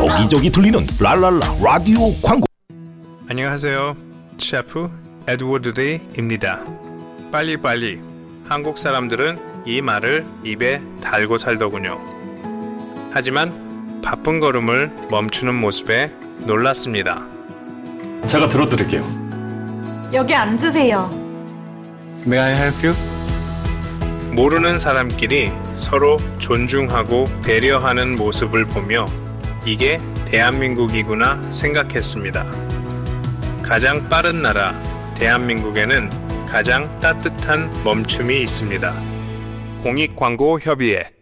여기저기 들리는 랄랄라 라디오 광고. 안녕하세요. 셰프 에드워드 데이입니다. 빨리빨리. 한국 사람들은 이 말을 입에 달고 살더군요. 하지만 바쁜 걸음을 멈추는 모습에 놀랐습니다. 제가 들어드릴게요. 여기 앉으세요. May I help you? 모르는 사람끼리 서로 존중하고 배려하는 모습을 보며 이게 대한민국이구나 생각했습니다. 가장 빠른 나라 대한민국에는 가장 따뜻한 멈춤이 있습니다. 공익광고협의회